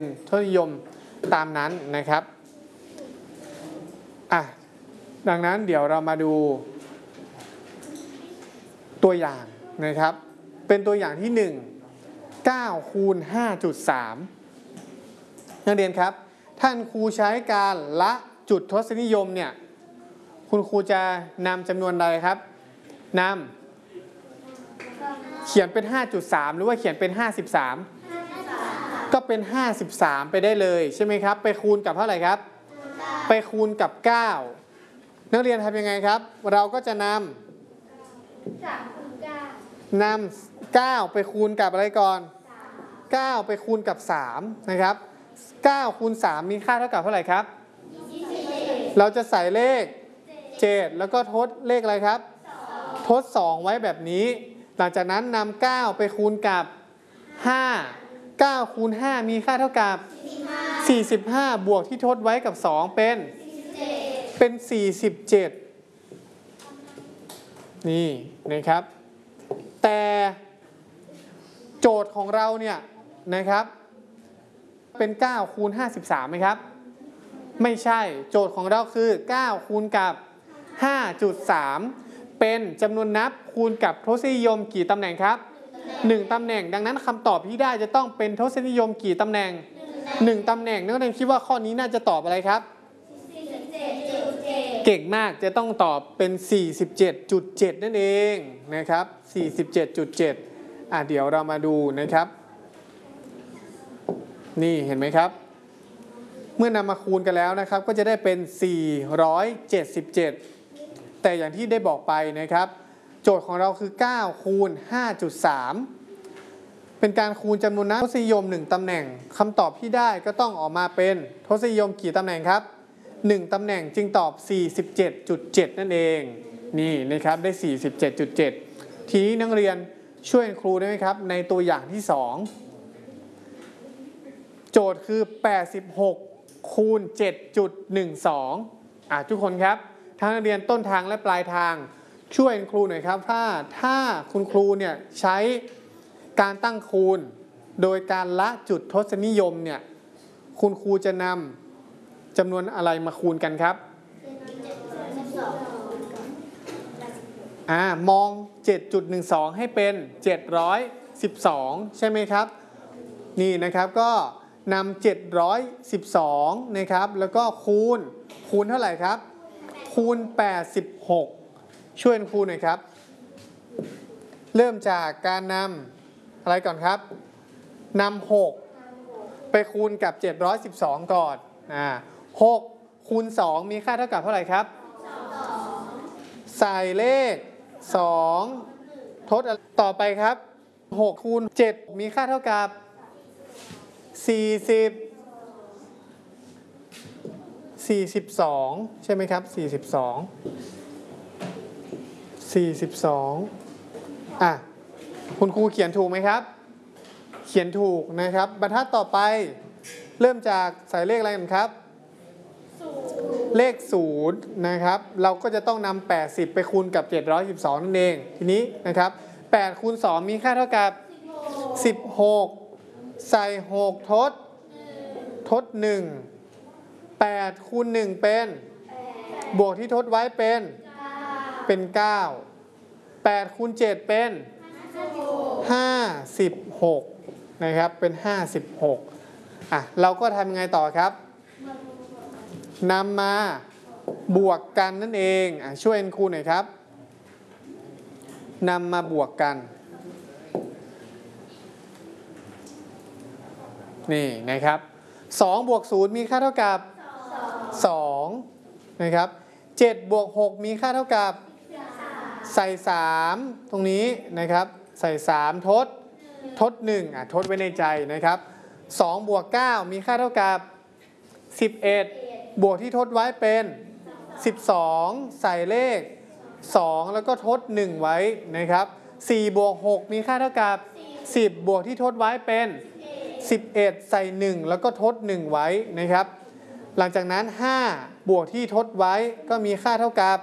ทศนิยมตามนั้นนะครับดังนั้นเดี๋ยวเรามาดูตัวอย่างนะครับเป็นตัวอย่างที่1 9 คูณ 5.3 นักเรียนครับท่านครูใช้การละจุดทศนิยมเนี่ยคุณครูจะนำจำนวนใดครับนำเขียนเป็น 5.3 หรือว่าเขียนเป็น 53 ก็เป็น 53 ไปได้เลยใช่ไหมครับไปคูณกับเท่าไหร่ครับไปคูณกับ 9 นักเรียนทำยังไงครับเราก็จะนำ 9 ไปคูณกับอะไรก่อน 9 ไปคูณกับ 3 นะครับ 9 คูณ 3 มีค่าเท่ากับเท่าไหร่ครับเราจะใส่เลข 7 แล้วก็ทดเลขอะไรครับทด 2 ไว้แบบนี้หลังจากนั้นนำ 9 ไปคูณกับ 5 9 คูณ 5 มีค่าเท่ากับ 45 บวกที่ทดไว้กับ 2 เป็น 47 นี่นะครับแต่โจทย์ของเราเนี่ยนะครับเป็น 9 คูณ 53 ไหมครับไม่ใช่โจทย์ของเราคือ 9 คูณกับ 5.3 เป็นจำนวนนับคูณกับทศนิยมกี่ตำแหน่งครับ1ตำแหน่งดังนั้นคำตอบที่ได้จะต้องเป็นทศนิยมกี่ตำแหน่ง1ตำแหน่งนักเรียนคิดว่าข้อนี้น่าจะตอบอะไรครับเก่งมากจะต้องตอบเป็น 47.7 นั่นเองนะครับ 47.7 เดี๋ยวเรามาดูนะครับนี่เห็นไหมครับเมื่อนำมาคูณกันแล้วนะครับก็จะได้เป็น 477 แต่อย่างที่ได้บอกไปนะครับโจทย์ของเราคือ 9 คูณ 5.3 เป็นการคูณจำนวนนับทศนิยม1ตำแหน่งคำตอบที่ได้ก็ต้องออกมาเป็นทศนิยมกี่ตำแหน่งครับ1ตำแหน่งจึงตอบ 47.7 นั่นเองนี่นะครับได้ 47.7 ทีนี้นักเรียนช่วยครูได้ไหมครับในตัวอย่างที่2โจทย์คือ 86 คูณ 7.12 ทุกคนครับทั้งนักเรียนต้นทางและปลายทางช่วยครูหน่อยครับถ้าคุณครูเนี่ยใช้การตั้งคูณโดยการละจุดทศนิยมเนี่ยคุณครูจะนำจำนวนอะไรมาคูณกันครับมอง 7.12 ให้เป็น 712 ใช่ไหมครับนี่นะครับก็นำ712นะครับแล้วก็คูณเท่าไหร่ครับคูณ 86 ช่วยครูหน่อยครับเริ่มจากการนำอะไรก่อนครับนำ 6 ไปคูณกับ 712 ก่อน6 คูณ 2 มีค่าเท่ากับเท่าไหร่ครับใส่เลข 2 ทดต่อไปครับ6 คูณ 7 มีค่าเท่ากับ 42 ใช่ไหมครับ 42 คุณครูเขียนถูกไหมครับเขียนถูกนะครับบรรทัดต่อไปเริ่มจากใส่เลขอะไรกันครับเลข0นะครับเราก็จะต้องนำ80ไปคูณกับ712นั่นเองทีนี้นะครับ8คูณ 2 มีค่าเท่ากับ16ใส่6ทด 1 8คูณ 1 เป็นบวกที่ทดไว้เป็น9 8คูณ 7 เป็น56นะครับเป็น56เราก็ทำยังไงต่อครับนำมาบวกกันนั่นเองช่วยครูหน่อยครับนำมาบวกกันนี่นะครับ2บวก0มีค่าเท่ากับ2นะครับ7บวก6มีค่าเท่ากับใส่3ตรงนี้นะครับใส่3ทด1ทดไว้ในใจนะครับ2บวก9มีค่าเท่ากับ11บวกที่ทดไว้เป็น12ใส่เลข2แล้วก็ทด1ไว้นะครับ4บวก6มีค่าเท่ากับ10บวกที่ทดไว้เป็น11ใส่1แล้วก็ทด1ไว้นะครับหลังจากนั้น5บวกที่ทดไว้ก็มีค่าเท่ากับ